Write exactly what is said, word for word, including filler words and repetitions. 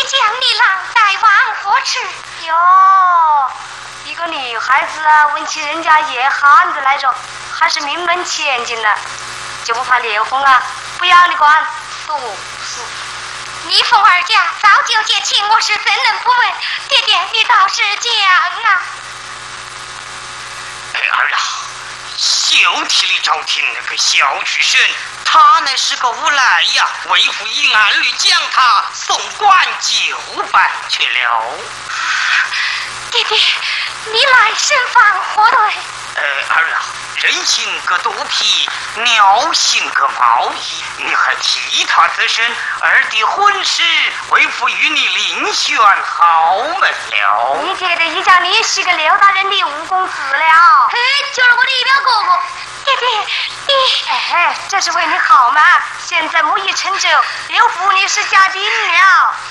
将你郎带往何处？ 哟，一个女孩子啊，问起人家野汉子来着，还是名门千金呢，就不怕烈风啊？不要你管，毒死！ 你凤儿家早就结亲，我是怎能不问？爹爹，你倒是讲啊！ 儿啊，休替你找听那个小曲生，他乃是个无赖呀，为父已按律将他送官就办去了。 爹爹，你来身防何对？ 呃，儿啊，人性格肚皮，鸟性格毛衣，你还替他自身，儿的婚事，为父与你另选好门了。 你觉得一家你是个刘大人的五公子了？ 嘿，就是我的一表哥哥。爹爹，你哎，这是为你好嘛！现在木已成舟，刘父你是家丁了。